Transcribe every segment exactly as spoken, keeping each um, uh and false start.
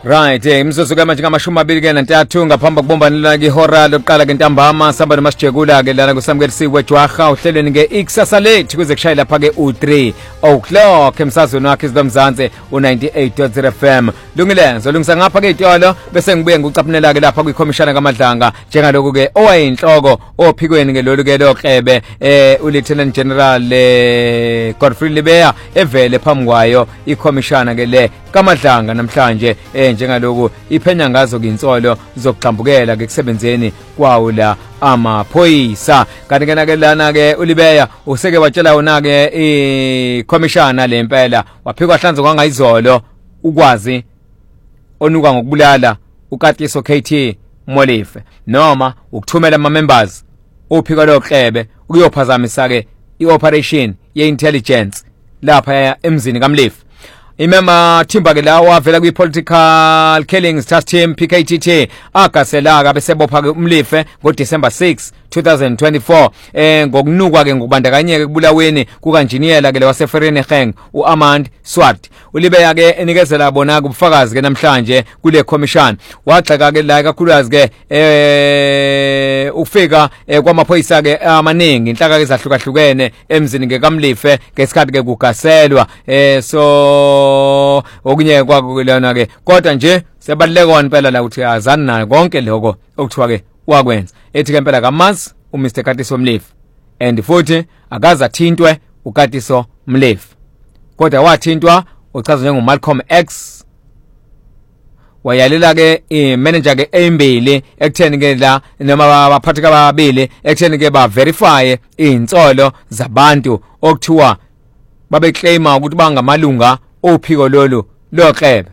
Right, eh imzuzu ke manje ngamashumi amabili ke nantathu ngaphambi kokubombanela ke ihora lokuqala ke ntambama samba nomasijekula ke lana kusamkelisiwe jwaha uhlelweni ke ikusasa lethu kuze kushaya lapha ke u three o'clock emsazweni wakhe izomzansi u ninety-eight point zero F M. Lungile ngizolungisa ngapha ke itolo bese ngibuye ngikucaphunela ke lapha kwikhomishana kaMadlanga njengaloku ke owayinhloko ophikweni ke lolu ke loqebe eh u Lieutenant General eh Godfrey Lebeya evele phambi kwayo ikhomishana ke le kaMadlanga namhlanje eh njengaloku iphenya ngazo ke insolo zokuxambukela ke kusebenzeni kwawo la amaphoyisa. Kanti ke nake lana ke uLibeya useke watshela wona ke ikhomishana lempela waphikwa hlanzo kwangayizolo ukwazi onuka ngokubulala uKatiso K T Molefe noma ukuthumela ama members ophiko loqebe ukuyophazamisa ke ioperation ye-intelligence lapha emzini kaMlefe. Imema Thimba ke la wavela kwi political killings task team P K T T agasela ka besebopha ke uMlefe ngo December sixth twenty twenty-four eh ngokunukwa ke ngokubandakanyeka kubulaweni kukanjiniyela ke lewase Vereeniging uAmand Swart. uLibeya ke enikezela bona kubufakazi ke namhlanje kule commission waxaka ke la kakhulukazi ke eh ufika kwamaphoyisa ke amaningi inhlaka ezahlukahlukene emzini ke kaMlefe ngesikhathi ke kugaselwa eh so okunye kwakulana ke kodwa nje sebaluleka impela la ukuthi azani nayo konke lokho okuthiwa ke wakwenza ethi ke impela kaMazi uMr Katiso Mlefe and futhi akaza thintwe uKatiso Mlefe kodwa wathintwa uchazwe njengoMalcolm X wayalela ke imanager ke embili ekutheni ke la noma abaphathi kababili ekutheni ke ba verify insolo zabantu okuthiwa babe claima ukuthi bangamalunga ophiko lolu loqebe.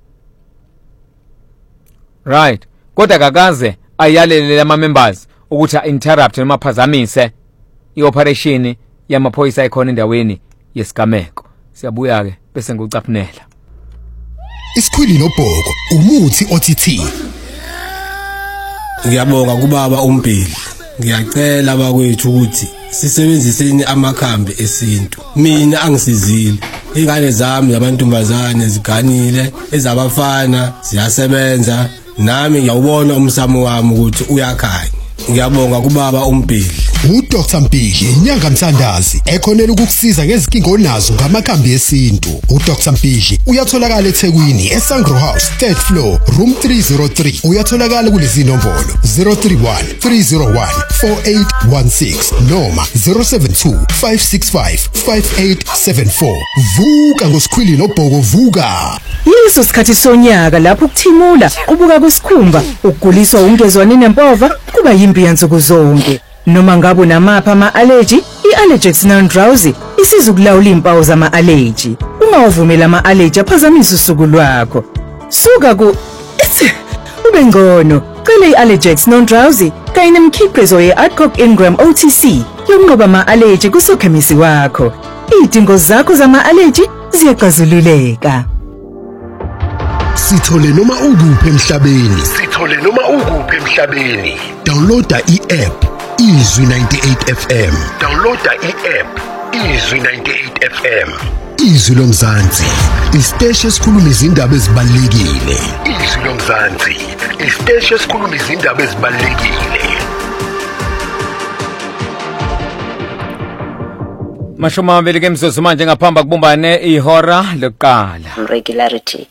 Right, kodwa kakaze ayalele ama members ukuthi interrupt noma phazamise ioperation yamaphoyisa ekhona endaweni yesigameko. Siyabuya ke bese ngikucaphunela. Isikhwili noBhoko umuthi othi. Ngiyabonga kubaba uMbili. Ngiyacela abakwethu ukuthi sisebenziseni amakhambi esintu. Mina angisizile. Ingane zami zabantombazane ziganile, ezabafana ziyasebenza. Nami ngiyawubona umsamo wami ukuthi uyakhanya. Ngiyabonga kubaba uMbili. uDoctor Mpili inyanga Mthandazi ekhonela ukukusiza ngezinkingo onazo ngamakhambi esintu. uDoctor Mpili uyatholakala eThekwini eSangro House third floor room three oh three. Uyatholakala kulezi nombolo zero three one three zero one four eight one six noma zero seven two five six five five eight seven four. Vuka ngosikhwili noBhoko vuka. Yiso sikhathi sonyaka lapho ukuthimula kubuka kwesikhumba ukuguliswa ungezwani nempova kuba yimbi yansuku zonke. Noma ngabe namapha ama-allergy, i-Allergex non-drowsy isiza ukulawula impawu zama-allergy. Ungawuvumela ama-allergy aphazamise usuku lwakho. Suka ku ube ngcono. Cela i-Allergex non-drowsy kanye nemikhiqizo ye-Adcock Ingram O T C yokunqoba ama-allergy kusokhemisi wakho. Izidingo zakho zama-allergy ziyaxazululeka. Sithole noma ukuphi emhlabeni. Sithole noma ukuphi emhlabeni. Downloada i-app Izwi ninety-eight F M. Downloada i-app Izwi ninety-eight F M. Izwi lomzansi, isiteshi esikhuluma izindaba ezibalekile. Izwi lomzansi, isiteshi esikhuluma izindaba ezibalekile. Mashoma amabili ke mzuzu manje ngaphambi kokubumbane ihora lokuqala. Regularity.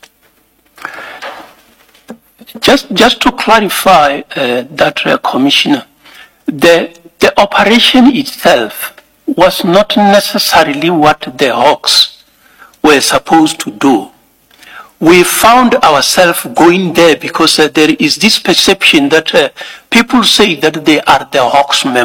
Just, just to clarify uh, that, uh, Commissioner, the, the operation itself was not necessarily what the Hawks were supposed to do. We found ourselves going there because uh, there is this perception that uh, people say that they are the Hawks members.